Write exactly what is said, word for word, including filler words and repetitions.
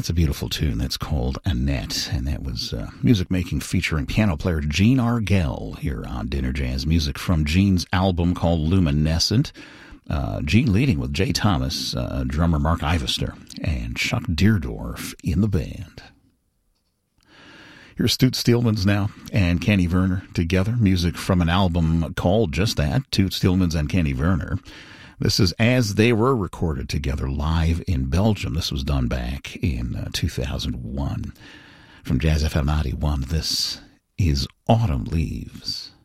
That's a beautiful tune. That's called Annette, and that was uh, music making featuring piano player Gene Argel here on Dinner Jazz. Music from Gene's album called Luminescent. Uh, Gene leading with Jay Thomas, uh, drummer Mark Ivester, and Chuck Deerdorf in the band. Here's Toots Thielemans now and Kenny Werner together. Music from an album called just that, Toots Thielemans and Kenny Werner. This is As They Were recorded together live in Belgium. This was done back in uh, two thousand one. From Jazz F M ninety-one, this is Autumn Leaves.